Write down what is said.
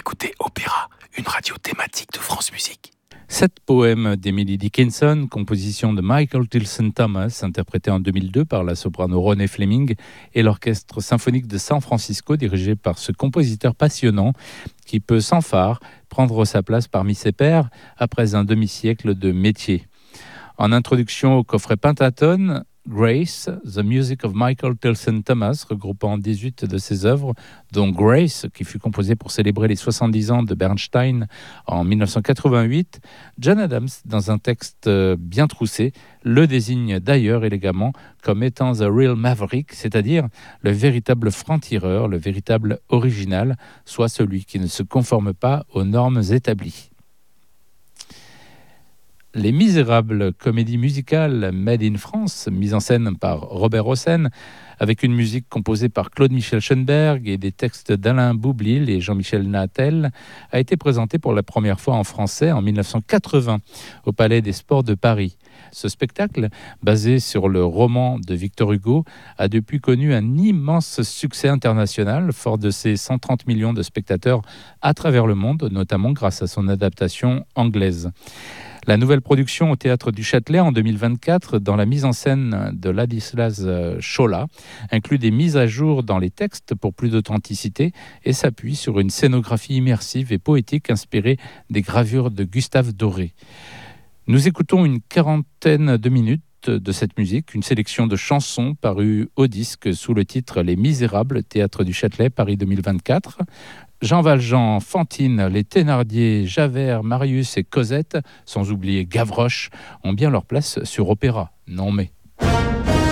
écoutez Opéra, une radio thématique de France Musique. 7 poèmes d'Emily Dickinson, composition de Michael Tilson Thomas, interprété en 2002 par la soprano Ronnie Fleming et l'Orchestre symphonique de San Francisco, dirigé par ce compositeur passionnant qui peut sans phare prendre sa place parmi ses pairs après un demi-siècle de métier. En introduction au coffret Pentatone, Grace, The Music of Michael Tilson Thomas, regroupant 18 de ses œuvres, dont Grace, qui fut composée pour célébrer les 70 ans de Bernstein en 1988, John Adams, dans un texte bien troussé, le désigne d'ailleurs élégamment comme étant The Real Maverick, c'est-à-dire le véritable franc-tireur, le véritable original, soit celui qui ne se conforme pas aux normes établies. Les Misérables, comédie musicale made in France, mise en scène par Robert Hossein, avec une musique composée par Claude-Michel Schoenberg et des textes d'Alain Boublil et Jean-Michel Natel, a été présentée pour la première fois en français en 1980 au Palais des Sports de Paris. Ce spectacle, basé sur le roman de Victor Hugo, a depuis connu un immense succès international, fort de ses 130 millions de spectateurs à travers le monde, notamment grâce à son adaptation anglaise. La nouvelle production au Théâtre du Châtelet en 2024, dans la mise en scène de Ladislas Chola, inclut des mises à jour dans les textes pour plus d'authenticité et s'appuie sur une scénographie immersive et poétique inspirée des gravures de Gustave Doré. Nous écoutons une quarantaine de minutes de cette musique, une sélection de chansons parues au disque sous le titre Les Misérables, Théâtre du Châtelet, Paris 2024. Jean Valjean, Fantine, les Thénardier, Javert, Marius et Cosette, sans oublier Gavroche, ont bien leur place sur Opéra. Non mais...